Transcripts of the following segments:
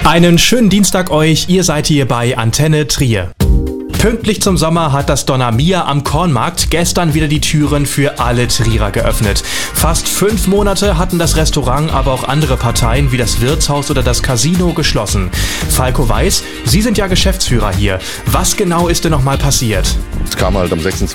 Einen schönen Dienstag euch, ihr seid hier bei Antenne Trier. Pünktlich zum Sommer hat das Donna Mia am Kornmarkt gestern wieder die Türen für alle Trierer geöffnet. Fast 5 Monate hatten das Restaurant, aber auch andere Parteien wie das Wirtshaus oder das Casino geschlossen. Falco Weiß, Sie sind ja Geschäftsführer hier. Was genau ist denn nochmal passiert? Es kam halt am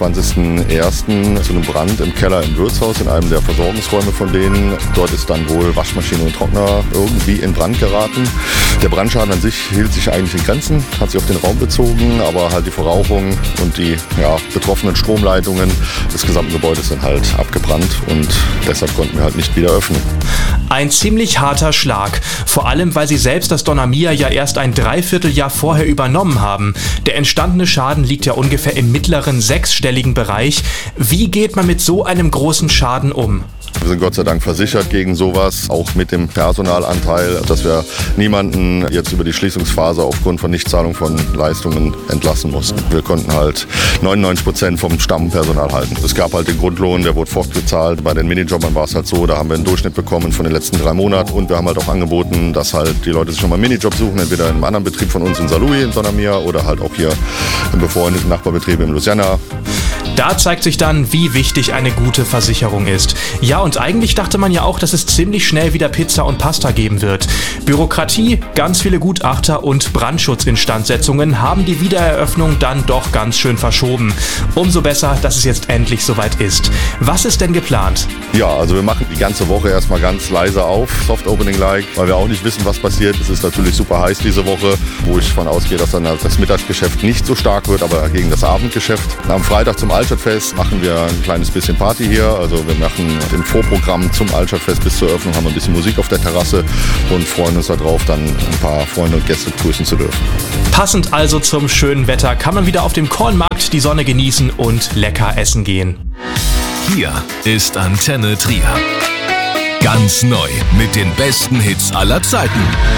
26.01. zu einem Brand im Keller im Wirtshaus, in einem der Versorgungsräume von denen. Dort ist dann wohl Waschmaschine und Trockner irgendwie in Brand geraten. Der Brandschaden an sich hielt sich eigentlich in Grenzen, hat sich auf den Raum bezogen, aber halt die Verrauchung und die betroffenen Stromleitungen des gesamten Gebäudes sind halt abgebrannt und deshalb konnten wir halt nicht wieder öffnen. Ein ziemlich harter Schlag, vor allem weil Sie selbst das Donna Mia ja erst ein Dreivierteljahr vorher übernommen haben. Der entstandene Schaden liegt ja ungefähr im mittleren 6-stelligen Bereich. Wie geht man mit so einem großen Schaden um? Wir sind Gott sei Dank versichert gegen sowas, auch mit dem Personalanteil, dass wir niemanden jetzt über die Schließungsphase aufgrund von Nichtzahlung von Leistungen entlassen mussten. Wir konnten halt 99% vom Stammpersonal halten. Es gab halt den Grundlohn, der wurde fortgezahlt. Bei den Minijobbern war es halt so, da haben wir einen Durchschnitt bekommen von den letzten 3 Monaten und wir haben halt auch angeboten, dass halt die Leute sich schon mal einen Minijob suchen, entweder in einem anderen Betrieb von uns in Saarlouis in Donna Mia oder halt auch hier im befreundeten Nachbarbetrieb in Louisiana. Da zeigt sich dann, wie wichtig eine gute Versicherung ist. Ja, und eigentlich dachte man ja auch, dass es ziemlich schnell wieder Pizza und Pasta geben wird. Bürokratie, ganz viele Gutachter und Brandschutzinstandsetzungen haben die Wiedereröffnung dann doch ganz schön verschoben. Umso besser, dass es jetzt endlich soweit ist. Was ist denn geplant? Ja, also wir machen die ganze Woche erstmal ganz leise auf, Soft Opening like, weil wir auch nicht wissen, was passiert. Es ist natürlich super heiß diese Woche, wo ich davon ausgehe, dass dann das Mittagsgeschäft nicht so stark wird, aber gegen das Abendgeschäft. Am Freitag zum Altstadtfest machen wir ein kleines bisschen Party hier. Also wir machen im Vorprogramm zum Altstadtfest bis zur Eröffnung haben wir ein bisschen Musik auf der Terrasse und freuen uns darauf, dann ein paar Freunde und Gäste begrüßen zu dürfen. Passend also zum schönen Wetter kann man wieder auf dem Kornmarkt die Sonne genießen und lecker essen gehen. Hier ist Antenne Trier. Ganz neu mit den besten Hits aller Zeiten.